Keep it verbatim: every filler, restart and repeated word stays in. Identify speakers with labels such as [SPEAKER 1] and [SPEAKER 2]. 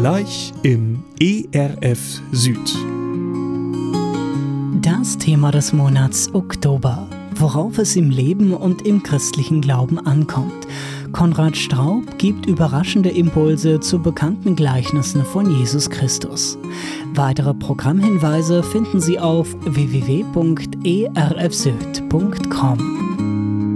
[SPEAKER 1] Gleich im E R F Süd.
[SPEAKER 2] Das Thema des Monats Oktober, worauf es im Leben und im christlichen Glauben ankommt. Konrad Straub gibt überraschende Impulse zu bekannten Gleichnissen von Jesus Christus. Weitere Programmhinweise finden Sie auf w w w punkt e r f süd punkt com.